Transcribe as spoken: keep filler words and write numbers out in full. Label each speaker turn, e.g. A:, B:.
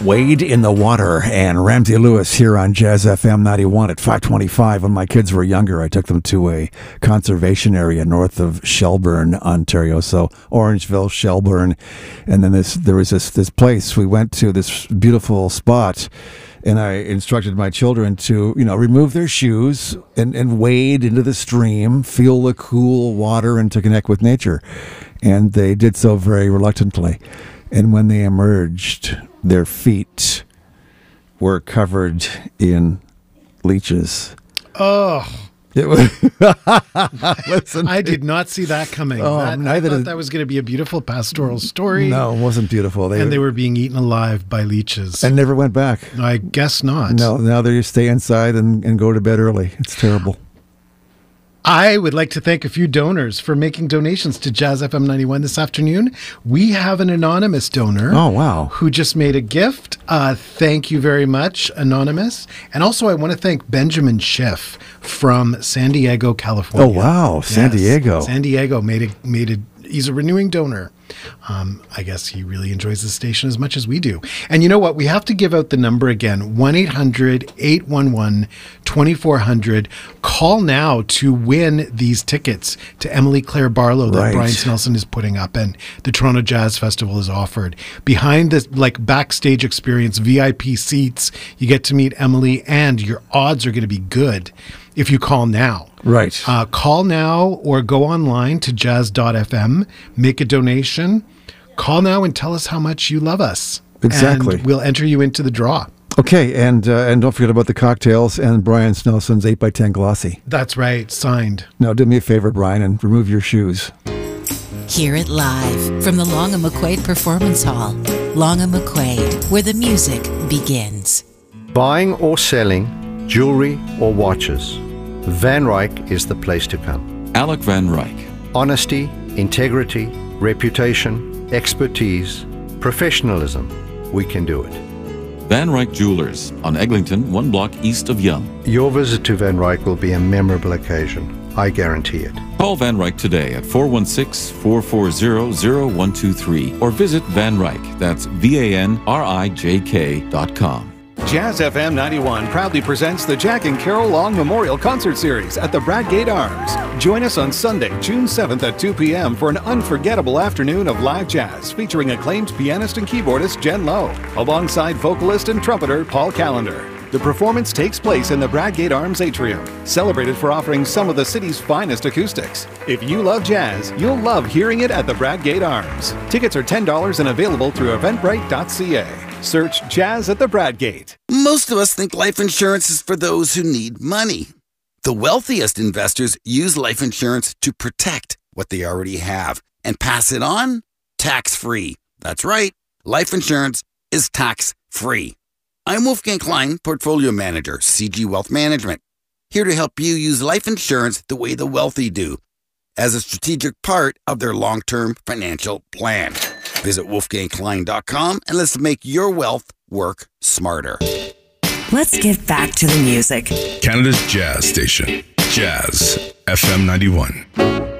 A: Wade in the Water and Ramsey Lewis here on Jazz F M ninety-one at five twenty-five. When my kids were younger, I took them to a conservation area north of Shelburne, Ontario. So Orangeville, Shelburne. And then this there was this, this place we went to, this beautiful spot. And I instructed my children to, you know, remove their shoes and, and wade into the stream, feel the cool water, and to connect with nature. And they did so very reluctantly. And when they emerged, their feet were covered in leeches.
B: Oh.
A: It was
B: Listen, I did not see that coming.
A: Oh,
B: that,
A: neither
B: I thought
A: did,
B: that was going to be a beautiful pastoral story.
A: No, it wasn't beautiful.
B: They and were, they were being eaten alive by leeches.
A: And never went back.
B: I guess not.
A: No, now they stay inside and, and go to bed early. It's terrible.
B: I would like to thank a few donors for making donations to Jazz F M ninety-one this afternoon. We have an anonymous donor.
A: Oh, wow.
B: Who just made a gift. Uh, thank you very much, Anonymous. And also I want to thank Benjamin Schiff from San Diego, California.
A: Oh, wow. San
B: yes,
A: Diego.
B: San Diego made a, made a, he's a renewing donor. Um, I guess he really enjoys the station as much as we do. And you know what? We have to give out the number again, one eight hundred eight one one two four zero zero. Call now to win these tickets to Emily Claire Barlow that
A: right.
B: Brian Snelson is putting up and the Toronto Jazz Festival is offered. Behind the like backstage experience, V I P seats, you get to meet Emily and your odds are going to be good if you call now.
A: Right.
B: Uh, call now or go online to jazz dot f m, make a donation. Call now and tell us how much you love us.
A: Exactly.
B: And we'll enter you into the draw.
A: Okay, and uh, and don't forget about the cocktails and Brian Snelson's eight by ten Glossy.
B: That's right, signed.
A: Now do me a favor, Brian, and remove your shoes.
C: Hear it live from the Long and McQuaid Performance Hall. Long and McQuaid, where the music begins.
D: Buying or selling jewelry or watches, Van Ryck is the place to come.
E: Alec Van Ryck.
D: Honesty, integrity, reputation, expertise, professionalism. We can do it.
E: Van Ryck Jewelers on Eglinton, one block east of Yonge.
D: Your visit to Van Ryck will be a memorable occasion. I guarantee it.
E: Call Van Ryck today at four one six, four four zero, zero one two three or visit Van Ryck. That's V A N R I J K dot com.
F: Jazz F M ninety-one proudly presents the Jack and Carol Long Memorial Concert Series at the Bradgate Arms. Join us on Sunday, June seventh at two p.m. for an unforgettable afternoon of live jazz featuring acclaimed pianist and keyboardist Jen Lowe, alongside vocalist and trumpeter Paul Callender. The performance takes place in the Bradgate Arms Atrium, celebrated for offering some of the city's finest acoustics. If you love jazz, you'll love hearing it at the Bradgate Arms. Tickets are ten dollars and available through eventbrite dot c a. Search Jazz at the Bradgate.
G: Most of us think life insurance is for those who need money. The wealthiest investors use life insurance to protect what they already have and pass it on tax-free. That's right. Life insurance is tax-free. I'm Wolfgang Klein, Portfolio Manager, C G Wealth Management, here to help you use life insurance the way the wealthy do, as a strategic part of their long-term financial plan. Visit wolfgang klein dot com and let's make your wealth work smarter.
H: Let's get back to the music.
I: Canada's Jazz Station, Jazz F M ninety-one.